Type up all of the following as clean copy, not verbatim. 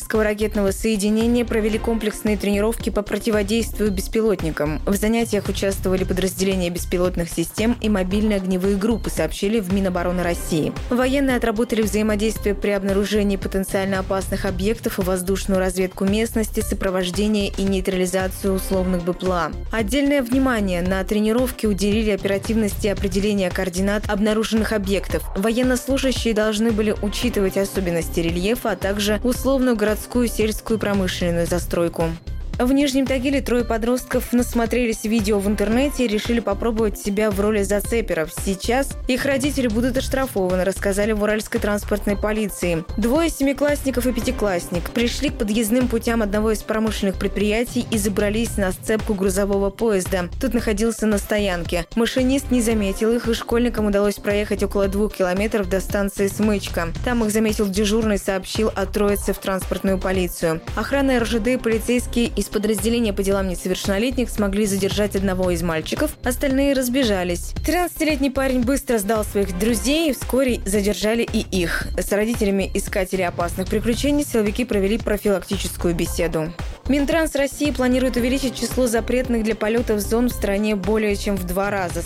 Военно-тактического ракетного соединения провели комплексные тренировки по противодействию беспилотникам. В занятиях участвовали подразделения беспилотных систем и мобильные огневые группы, сообщили в Минобороны России. Военные отработали взаимодействие при обнаружении потенциально опасных объектов и воздушную разведку местности, сопровождение и нейтрализацию условных БПЛА. Отдельное внимание на тренировке уделили оперативности определения координат обнаруженных объектов. Военнослужащие должны были учитывать особенности рельефа, а также условную городскую, сельскую и промышленную застройку. В Нижнем Тагиле 3 подростков насмотрелись видео в интернете и решили попробовать себя в роли зацеперов. Сейчас их родители будут оштрафованы, рассказали в Уральской транспортной полиции. 2 семиклассников и 5-классник пришли к подъездным путям одного из промышленных предприятий и забрались на сцепку грузового поезда. Тот находился на стоянке. Машинист не заметил их, и школьникам удалось проехать около 2 километров до станции Смычка. Там их заметил дежурный, сообщил о троице в транспортную полицию. Охрана РЖД и полицейские из подразделения по делам несовершеннолетних смогли задержать одного из мальчиков, остальные разбежались. 13-летний парень быстро сдал своих друзей и вскоре задержали и их. С родителями искателей опасных приключений силовики провели профилактическую беседу. Минтранс России планирует увеличить число запретных для полетов зон в стране более чем в 2 раза, с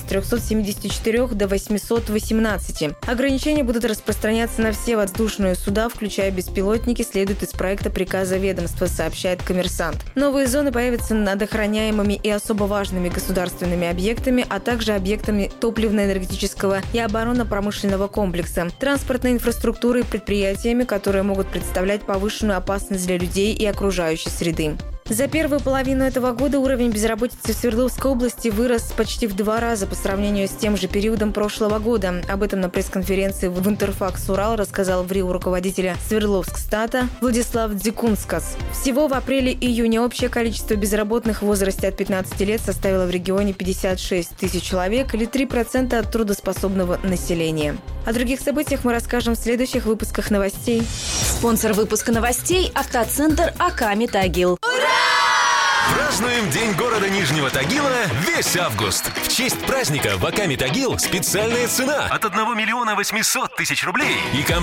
374 до 818. Ограничения будут распространяться на все воздушные суда, включая беспилотники, следует из проекта приказа ведомства, сообщает «Коммерсант». Новые зоны появятся над охраняемыми и особо важными государственными объектами, а также объектами топливно-энергетического и оборонно-промышленного комплекса, транспортной инфраструктуры и предприятиями, которые могут представлять повышенную опасность для людей и окружающей среды. За первую половину этого года уровень безработицы в Свердловской области вырос почти в 2 раза по сравнению с тем же периодом прошлого года. Об этом на пресс-конференции в Интерфакс Урал рассказал в РИО руководителя Свердловскстата Владислав Дзикунскас. Всего в апреле-июне общее количество безработных в возрасте от 15 лет составило в регионе 56 тысяч человек, или 3% от трудоспособного населения. О других событиях мы расскажем в следующих выпусках новостей. Спонсор выпуска новостей – автоцентр АК «Тагил». Празднуем День города Нижнего Тагила весь август. В честь праздника в АК «Тагил» специальная цена от 1 800 000 рублей. И